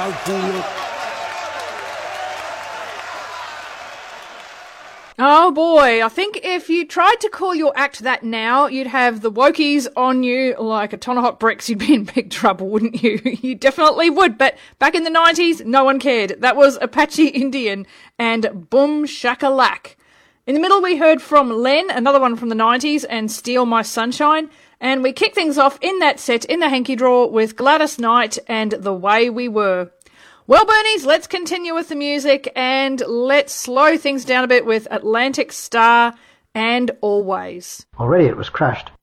culo. Oh boy, I think if you tried to call your act that now, you'd have the wokies on you like a ton of hot bricks. You'd be in big trouble, wouldn't you? You definitely would, but back in the 90s, no one cared. That was Apache Indian and Boom Shakalak. In the middle, we heard from Len, another one from the 90s, and Steal My Sunshine. And we kick things off in that set in the hanky drawer with Gladys Knight and The Way We Were. Well, Bernies, let's continue with the music and let's slow things down a bit with Atlantic Star and Always. Already it was crashed.